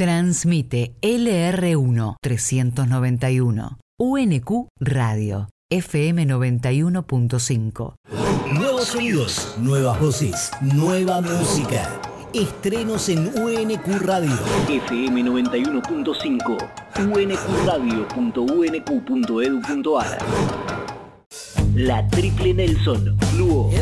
Transmite LR1 391. UNQ Radio. FM 91.5. Nuevos sonidos, nuevas voces, nueva música. Estrenos en UNQ Radio. FM 91.5. unqradio.unq.edu.ar. La Triple Nelson, Fluo,